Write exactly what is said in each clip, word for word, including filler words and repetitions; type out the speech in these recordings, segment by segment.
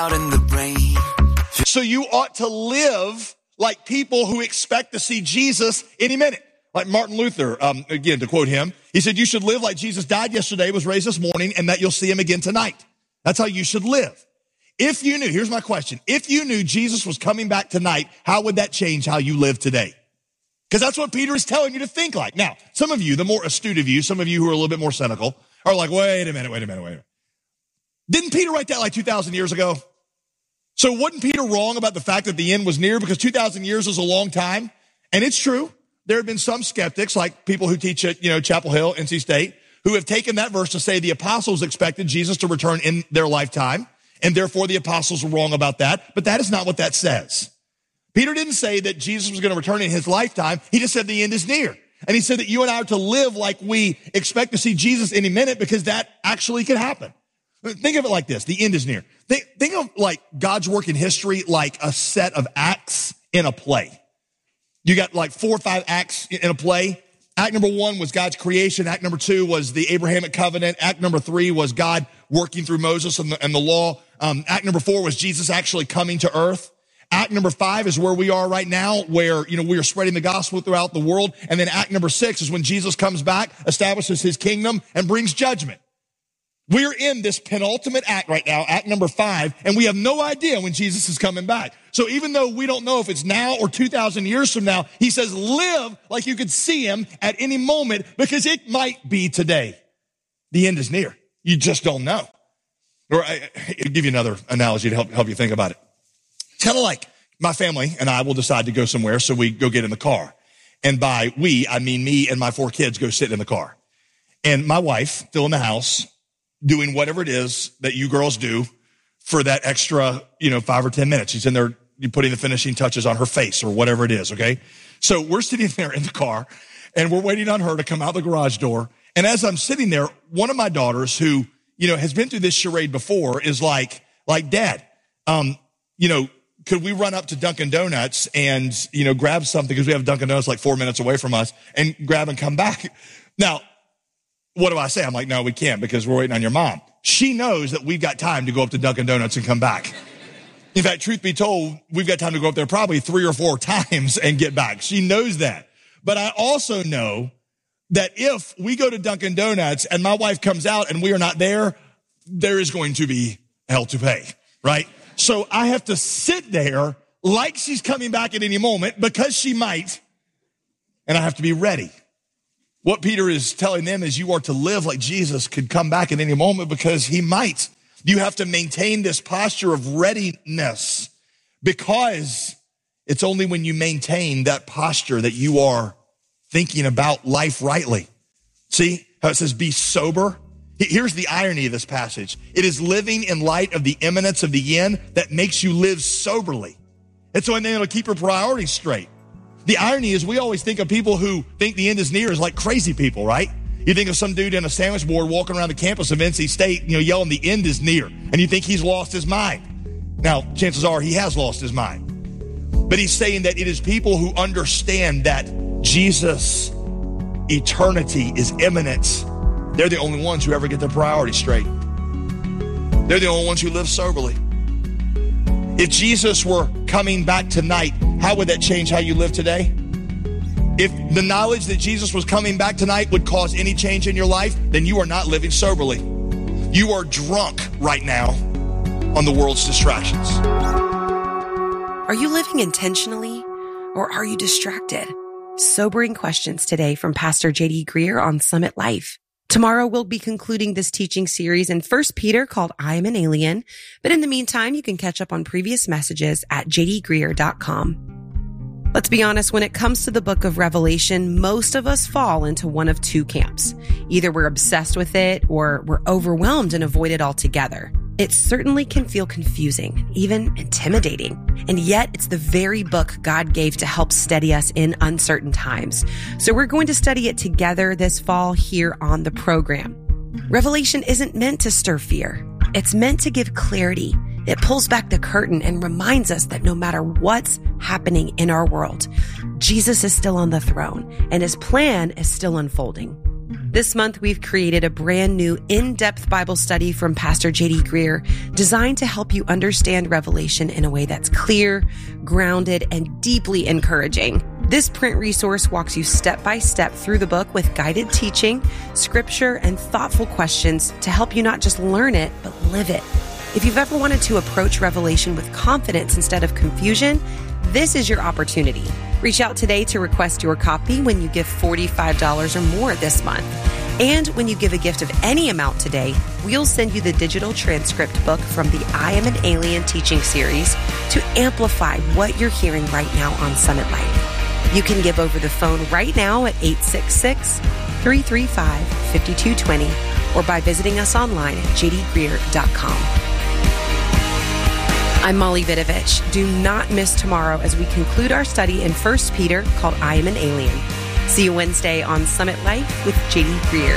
Out in the rain. So you ought to live like people who expect to see Jesus any minute. Like Martin Luther, um, again, to quote him, he said, you should live like Jesus died yesterday, was raised this morning, and that you'll see him again tonight. That's how you should live. If you knew, here's my question. If you knew Jesus was coming back tonight, how would that change how you live today? Because that's what Peter is telling you to think like. Now, some of you, the more astute of you, some of you who are a little bit more cynical, are like, wait a minute, wait a minute, wait a minute. Didn't Peter write that like two thousand years ago? So wasn't Peter wrong about the fact that the end was near? Because two thousand years is a long time. And it's true. There have been some skeptics, like people who teach at, you know, Chapel Hill, N C State, who have taken that verse to say the apostles expected Jesus to return in their lifetime, and therefore the apostles were wrong about that. But that is not what that says. Peter didn't say that Jesus was going to return in his lifetime. He just said the end is near. And he said that you and I are to live like we expect to see Jesus any minute, because that actually could happen. Think of it like this. The end is near. Think, think of like God's work in history like a set of acts in a play. You got like four or five acts in a play. Act number one was God's creation. Act number two was the Abrahamic covenant. Act number three was God working through Moses and the, and the law. Um, act number four was Jesus actually coming to earth. Act number five is where we are right now, where, you know, we are spreading the gospel throughout the world. And then act number six is when Jesus comes back, establishes his kingdom, and brings judgment. We're in this penultimate act right now, act number five, and we have no idea when Jesus is coming back. So even though we don't know if it's now or two thousand years from now, he says live like you could see him at any moment, because it might be today. The end is near. You just don't know. Or I, I'll give you another analogy to help, help you think about it. Kind of like my family and I will decide to go somewhere, so we go get in the car. And by we, I mean me and my four kids go sit in the car. And my wife, still in the house, doing whatever it is that you girls do for that extra, you know, five or ten minutes. She's in there, you putting the finishing touches on her face or whatever it is, okay? So we're sitting there in the car, and we're waiting on her to come out the garage door. And as I'm sitting there, one of my daughters, who, you know, has been through this charade before, is like, like, Dad, um, you know, could we run up to Dunkin' Donuts and, you know, grab something, because we have Dunkin' Donuts like four minutes away from us, and grab and come back? Now, what do I say? I'm like, no, we can't, because we're waiting on your mom. She knows that we've got time to go up to Dunkin' Donuts and come back. In fact, truth be told, we've got time to go up there probably three or four times and get back. She knows that. But I also know that if we go to Dunkin' Donuts and my wife comes out and we are not there, there is going to be hell to pay, right? So I have to sit there like she's coming back at any moment, because she might, and I have to be ready. What Peter is telling them is you are to live like Jesus could come back at any moment, because he might. You have to maintain this posture of readiness, because it's only when you maintain that posture that you are thinking about life rightly. See how it says be sober? Here's the irony of this passage. It is living in light of the imminence of the end that makes you live soberly. It's the only thing that'll keep your priorities straight. The irony is we always think of people who think the end is near as like crazy people, right? You think of some dude in a sandwich board walking around the campus of N C State, you know, yelling the end is near, and you think he's lost his mind. Now, chances are he has lost his mind. But he's saying that it is people who understand that Jesus' eternity is imminent. They're the only ones who ever get their priorities straight. They're the only ones who live soberly. If Jesus were coming back tonight, how would that change how you live today? If the knowledge that Jesus was coming back tonight would cause any change in your life, then you are not living soberly. You are drunk right now on the world's distractions. Are you living intentionally, or are you distracted? Sobering questions today from Pastor J D Greear on Summit Life. Tomorrow we'll be concluding this teaching series in First Peter called I Am an Alien. But in the meantime, you can catch up on previous messages at j d greear dot com. Let's be honest, when it comes to the book of Revelation, most of us fall into one of two camps. Either we're obsessed with it, or we're overwhelmed and avoid it altogether. It certainly can feel confusing, even intimidating. And yet it's the very book God gave to help steady us in uncertain times. So we're going to study it together this fall here on the program. Revelation isn't meant to stir fear. It's meant to give clarity. It pulls back the curtain and reminds us that no matter what's happening in our world, Jesus is still on the throne and his plan is still unfolding. This month, we've created a brand new in-depth Bible study from Pastor J D Greear designed to help you understand Revelation in a way that's clear, grounded, and deeply encouraging. This print resource walks you step by step through the book with guided teaching, scripture, and thoughtful questions to help you not just learn it, but live it. If you've ever wanted to approach Revelation with confidence instead of confusion, this is your opportunity. Reach out today to request your copy when you give forty-five dollars or more this month. And when you give a gift of any amount today, we'll send you the digital transcript book from the I Am an Alien teaching series to amplify what you're hearing right now on Summit Life. You can give over the phone right now at eight six six, three three five, five two two zero or by visiting us online at j d greear dot com. I'm Molly Vidovich. Do not miss tomorrow as we conclude our study in First Peter called I Am an Alien. See you Wednesday on Summit Life with J D Greear.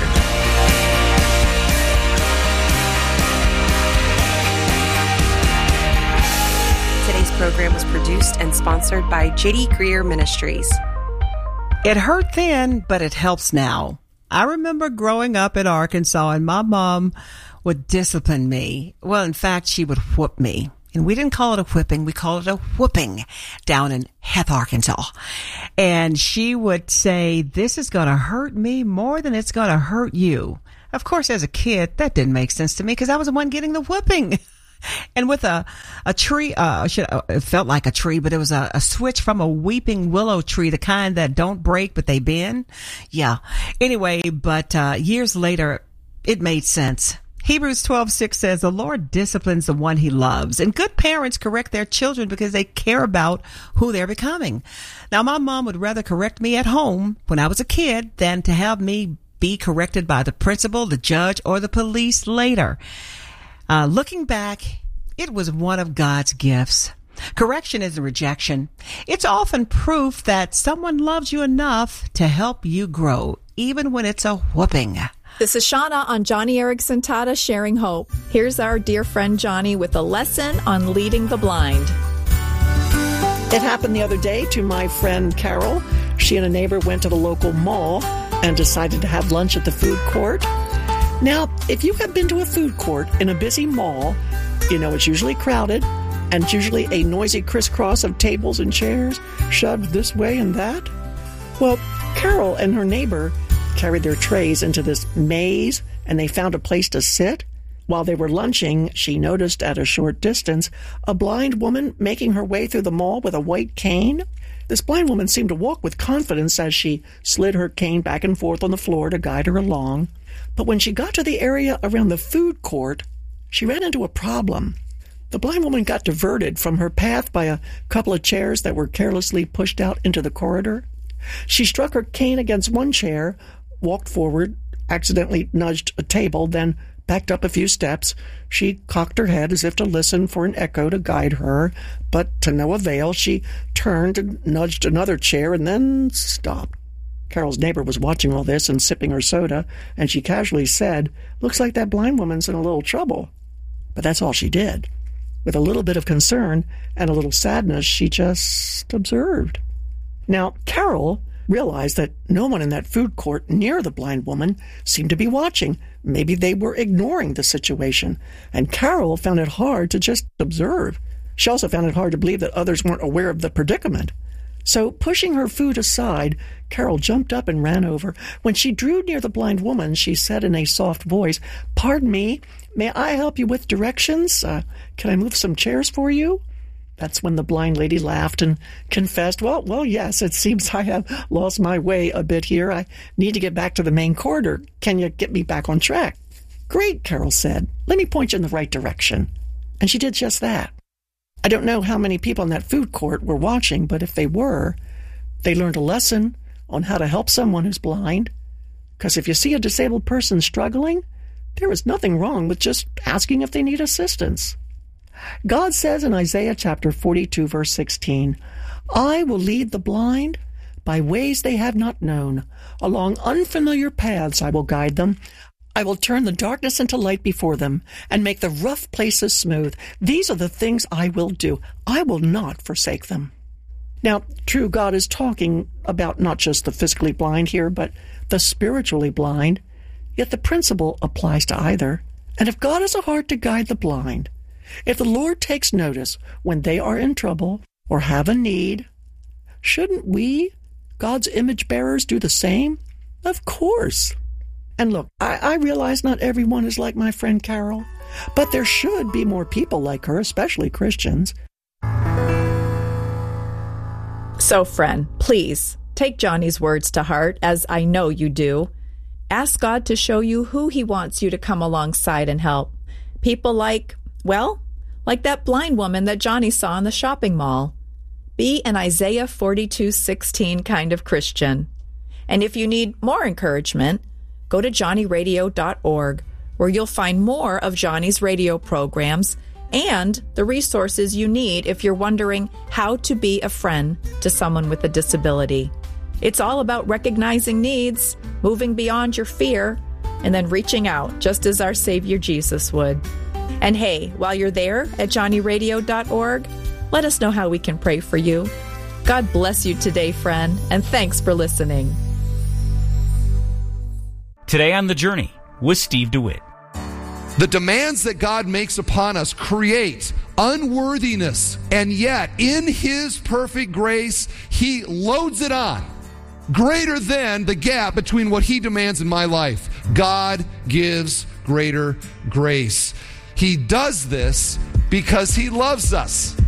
Today's program was produced and sponsored by J D Greear Ministries. It hurt then, but it helps now. I remember growing up in Arkansas and my mom would discipline me. Well, in fact, she would whoop me. And we didn't call it a whipping. We called it a whooping down in Heth, Arkansas. And she would say, this is going to hurt me more than it's going to hurt you. Of course, as a kid, that didn't make sense to me because I was the one getting the whooping. And with a, a tree, uh, it felt like a tree, but it was a, a switch from a weeping willow tree, the kind that don't break, but they bend. Yeah. Anyway, but, uh, years later, it made sense. Hebrews twelve six says, the Lord disciplines the one he loves, and good parents correct their children because they care about who they're becoming. Now, my mom would rather correct me at home when I was a kid than to have me be corrected by the principal, the judge, or the police later. Uh, looking back, it was one of God's gifts. Correction isn't rejection. It's often proof that someone loves you enough to help you grow, even when it's a whooping. This is Shauna on Johnny Erickson Tata Sharing Hope. Here's our dear friend Johnny with a lesson on leading the blind. It happened the other day to my friend Carol. She and a neighbor went to the local mall and decided to have lunch at the food court. Now, if you have been to a food court in a busy mall, you know it's usually crowded and usually a noisy crisscross of tables and chairs shoved this way and that. Well, Carol and her neighbor carried their trays into this maze, and they found a place to sit. While they were lunching, she noticed at a short distance a blind woman making her way through the mall with a white cane. This blind woman seemed to walk with confidence as she slid her cane back and forth on the floor to guide her along. But when she got to the area around the food court, she ran into a problem. The blind woman got diverted from her path by a couple of chairs that were carelessly pushed out into the corridor. She struck her cane against one chair, walked forward, accidentally nudged a table, then backed up a few steps. She cocked her head as if to listen for an echo to guide her, but to no avail. She turned and nudged another chair and then stopped. Carol's neighbor was watching all this and sipping her soda, and she casually said, "Looks like that blind woman's in a little trouble." But that's all she did. With a little bit of concern and a little sadness, she just observed. Now, Carol realized that no one in that food court near the blind woman seemed to be watching. Maybe they were ignoring the situation. And Carol found it hard to just observe. She also found it hard to believe that others weren't aware of the predicament. So, pushing her food aside, Carol jumped up and ran over. When she drew near the blind woman, she said in a soft voice, "Pardon me, may I help you with directions? Uh, can I move some chairs for you?" That's when the blind lady laughed and confessed, well, well, yes, it seems I have lost my way a bit here. I need to get back to the main corridor. Can you get me back on track? Great, Carol said. Let me point you in the right direction. And she did just that. I don't know how many people in that food court were watching, but if they were, they learned a lesson on how to help someone who's blind. Because if you see a disabled person struggling, there is nothing wrong with just asking if they need assistance. God says in Isaiah chapter forty-two, verse sixteen, "I will lead the blind by ways they have not known. Along unfamiliar paths I will guide them. I will turn the darkness into light before them and make the rough places smooth. These are the things I will do. I will not forsake them." Now, true, God is talking about not just the physically blind here, but the spiritually blind, yet the principle applies to either. And if God has a heart to guide the blind, if the Lord takes notice when they are in trouble or have a need, shouldn't we, God's image bearers, do the same? Of course. And look, I, I realize not everyone is like my friend Carol, but there should be more people like her, especially Christians. So, friend, please take Johnny's words to heart, as I know you do. Ask God to show you who he wants you to come alongside and help. People like, well, like that blind woman that Johnny saw in the shopping mall. Be an Isaiah forty-two sixteen kind of Christian. And if you need more encouragement, go to johnny radio dot org, where you'll find more of Johnny's radio programs and the resources you need if you're wondering how to be a friend to someone with a disability. It's all about recognizing needs, moving beyond your fear, and then reaching out, just as our Savior Jesus would. And hey, while you're there at johnny radio dot org, let us know how we can pray for you. God bless you today, friend, and thanks for listening. Today on The Journey with Steve DeWitt. The demands that God makes upon us create unworthiness, and yet in His perfect grace, He loads it on, greater than the gap between what He demands in my life. God gives greater grace. He does this because He loves us.